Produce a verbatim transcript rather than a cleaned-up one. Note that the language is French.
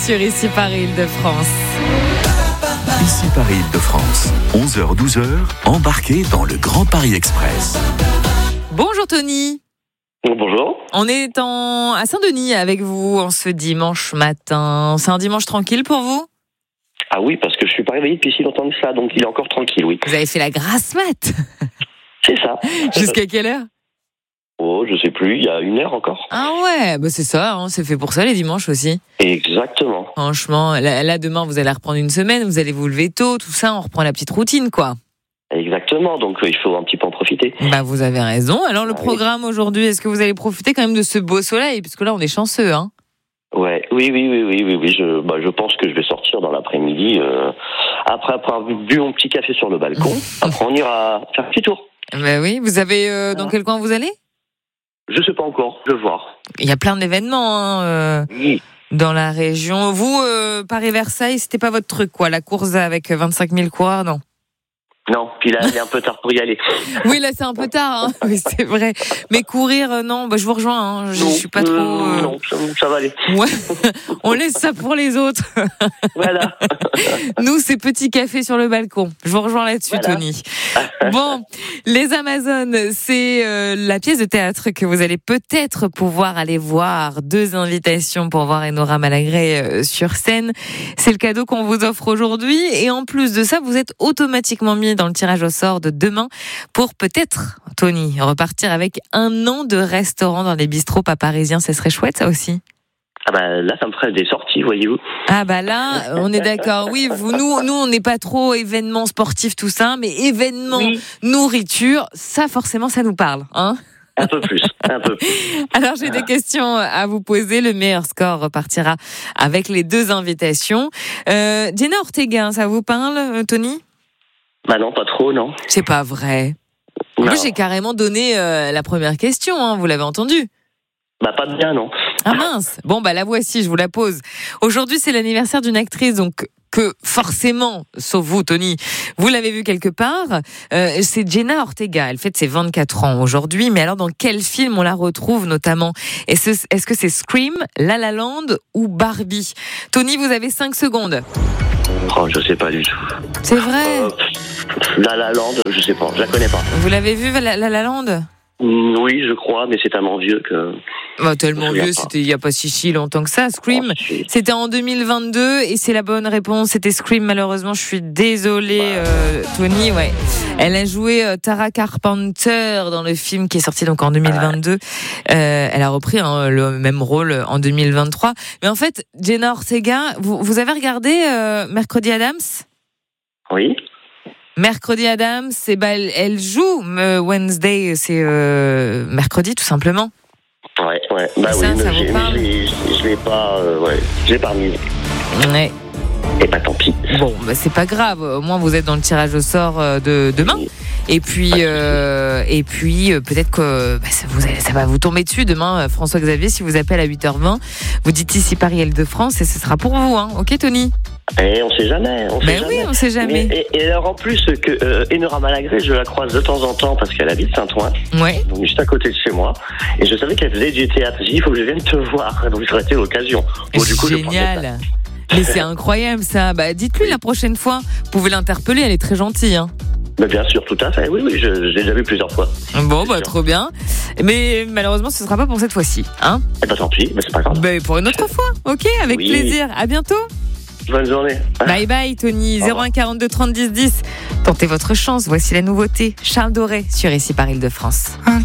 sur Ici Paris Île-de-France. Ici Paris Île-de-France, onze heures douze heures, embarquez dans le Grand Paris Express. Bonjour Tony. Bonjour. On est en... à Saint-Denis avec vous en ce dimanche matin. C'est un dimanche tranquille pour vous ? Ah oui, parce que je suis pas réveillé depuis si longtemps que ça, donc il est encore tranquille, oui. Vous avez fait la grasse mat. C'est ça. Jusqu'à quelle heure ? Oh, je sais plus, il y a une heure encore. Ah ouais, bah c'est ça, hein, c'est fait pour ça les dimanches aussi. Exactement. Franchement, là, là demain vous allez reprendre une semaine, vous allez vous lever tôt, tout ça, on reprend la petite routine quoi. Exactement, donc euh, il faut un petit peu en profiter. Bah vous avez raison. Alors le Ah, programme oui. aujourd'hui, est-ce que vous allez profiter quand même de ce beau soleil ? Parce que là on est chanceux, hein. Ouais, oui, oui, oui, oui, oui, oui. Je, bah, je pense que je vais sortir dans l'après-midi, euh, après, après avoir bu mon petit café sur le balcon. Après on ira faire un petit tour. Bah oui, vous avez euh, dans quel coin vous allez ? Je sais pas encore, je vais voir. Il y a plein d'événements hein, euh, Oui. dans la région. Vous, euh, Paris-Versailles, c'était pas votre truc, quoi. La course avec vingt-cinq mille coureurs, non ? Non, puis là, il est un peu tard pour y aller. Oui, là, c'est un peu tard, hein. Oui, c'est vrai. Mais courir, euh, non, bah, je vous rejoins. Hein. Je, non, je suis pas trop. Euh... Non, ça, ça va aller. Ouais, on laisse ça pour les autres. Voilà. Nous, c'est petit café sur le balcon. Je vous rejoins là-dessus, voilà. Tony. Bon, Les Amazones, c'est euh, la pièce de théâtre que vous allez peut-être pouvoir aller voir. Deux invitations pour voir Enora Malagré euh, sur scène. C'est le cadeau qu'on vous offre aujourd'hui. Et en plus de ça, vous êtes automatiquement mis dans le tirage au sort de demain pour peut-être, Tony, repartir avec un an de restaurant dans les bistrots pas parisiens. Ce serait chouette, ça aussi. Ah bah là, ça me ferait des sorties, voyez-vous. Ah bah là, on est d'accord. Oui, vous, nous, nous, on n'est pas trop événements sportifs, tout ça, mais événements oui. nourriture, ça forcément, ça nous parle, hein. Un peu plus, un peu plus. Alors, j'ai des questions à vous poser. Le meilleur score repartira avec les deux invitations. Euh, Jenna Ortega, ça vous parle, Tony ? Bah non, pas trop, non. C'est pas vrai. En non. plus, j'ai carrément donné euh, la première question, hein, vous l'avez entendu ? Bah pas bien, non. Ah mince. Bon, bah la voici, je vous la pose. Aujourd'hui, c'est l'anniversaire d'une actrice, donc que forcément, sauf vous, Tony, vous l'avez vu quelque part. Euh, c'est Jenna Ortega. Elle fête ses vingt-quatre ans aujourd'hui. Mais alors, dans quel film on la retrouve notamment ? Est-ce, est-ce que c'est Scream, La La Land ou Barbie ? Tony, vous avez cinq secondes. Oh, je sais pas du tout. C'est vrai ? euh, La La Land, je sais pas, je la connais pas. Vous l'avez vu, La La, La Land ? Oui, je crois, mais c'est tellement vieux que... Bah, tellement vieux, pas. C'était il n'y a pas si si longtemps que ça. Scream, oh, c'était en deux mille vingt-deux et c'est la bonne réponse. C'était Scream, malheureusement, je suis désolée, bah. euh, Tony. Ouais. Elle a joué euh, Tara Carpenter dans le film qui est sorti donc en deux mille vingt-deux. Ah. Euh, elle a repris hein, le même rôle en deux mille vingt-trois. Mais en fait, Jenna Ortega, vous, vous avez regardé euh, Mercredi Adams ? Oui. Mercredi Adams, c'est, bah, elle, elle joue euh, Wednesday, c'est euh, mercredi tout simplement. Ouais, ouais. Bah ça, oui, ça mais, j'ai, mais je l'ai pas, euh, ouais, je l'ai pas remise. Ouais. Et pas tant pis. Bon, bah c'est pas grave. Au moins vous êtes dans le tirage au sort de demain. Oui. Et puis, euh, et puis euh, peut-être que bah, ça, vous allez, ça va vous tomber dessus demain. François Xavier, si vous appelle à huit heures vingt, vous dites ici Paris Île-de-France et ce sera pour vous, hein. Ok, Tony ? Et on sait jamais. On sait ben jamais. oui, on sait jamais. Mais, et, et alors en plus que euh, Enora Malagré, je la croise de temps en temps parce qu'elle habite Saint-Ouen, ouais. donc juste à côté de chez moi. Et je savais qu'elle faisait du théâtre. J'ai dit il faut que je vienne te voir. Donc ça aurait été l'occasion. Bon, du coup, génial. Mais c'est incroyable ça. Bah dites-lui la prochaine fois. Vous pouvez l'interpeller. Elle est très gentille. Hein. Mais bien sûr, tout à fait. Oui, oui, je, je l'ai déjà vu plusieurs fois. Bon, bah, sûr. Trop bien. Mais malheureusement, ce sera pas pour cette fois-ci, hein. Eh ben, tant pis, mais c'est pas grave. Bah, pour une autre fois. Ok, avec oui. plaisir. À bientôt. Bonne journée. Bye bye, Tony. zéro un quarante-deux trente dix dix. Tentez votre chance. Voici la nouveauté. Charles Doré sur Ici Paris Île-de-France.